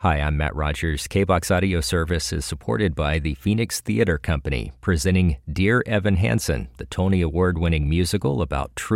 Hi, I'm Matt Rogers. KBOX Audio Service is supported by the Phoenix Theater Company, presenting Dear Evan Hansen, the Tony Award-winning musical about true